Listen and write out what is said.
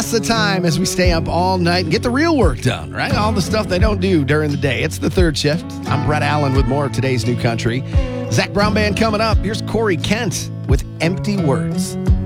pass the time as we stay up all night and get the real work done, right? All the stuff they don't do during the day. It's the third shift. I'm Brett Allen with more of today's new country. Zach Brown Band coming up. Here's Corey Kent with Empty Words.